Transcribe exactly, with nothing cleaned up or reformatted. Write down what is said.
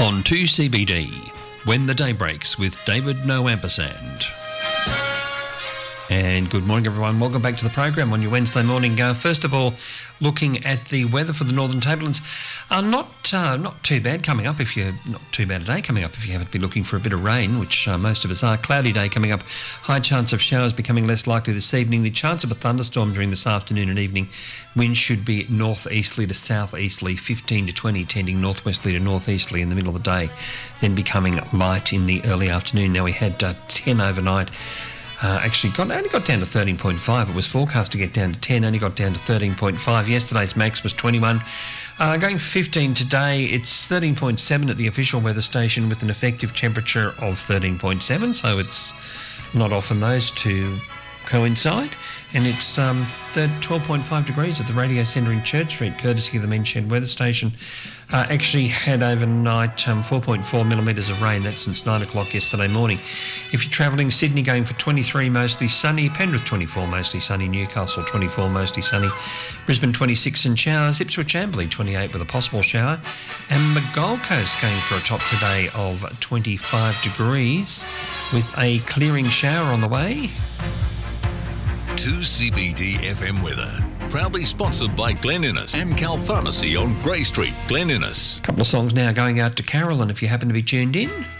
on two C B D, When the Day Breaks with David No Ampersand. And good morning, everyone. Welcome back to the program on your Wednesday morning. Uh, first of all, looking at the weather for the Northern Tablelands, uh, not uh, not too bad coming up. If you're not too bad a day coming up, if you happen to be looking for a bit of rain, which uh, most of us are. Cloudy day coming up. High chance of showers becoming less likely this evening. The chance of a thunderstorm during this afternoon and evening. Winds should be northeasterly to southeasterly, fifteen to twenty, tending northwesterly to northeasterly in the middle of the day, then becoming light in the early afternoon. Now we had uh, ten overnight. Uh, actually, got, only got down to thirteen point five. It was forecast to get down to ten, only got down to thirteen point five. Yesterday's max was twenty-one. Uh, going fifteen today, it's thirteen point seven at the official weather station with an effective temperature of thirteen point seven, so it's not often those two coincide. And it's um, twelve point five degrees at the radio centre in Church Street, courtesy of the Men's Shed weather station. Uh, actually had overnight um, four point four millimetres of rain. That's since nine o'clock yesterday morning. If you're travelling, Sydney going for twenty-three, mostly sunny. Penrith twenty-four, mostly sunny. Newcastle twenty-four, mostly sunny. Brisbane twenty-six and showers. Ipswich Amberley twenty-eight with a possible shower. And the Gold Coast going for a top today of twenty-five degrees with a clearing shower on the way. two C B D F M weather. Proudly sponsored by Glen Innes, Amcal Pharmacy on Grey Street, Glen Innes. A couple of songs now going out to Carolyn if you happen to be tuned in.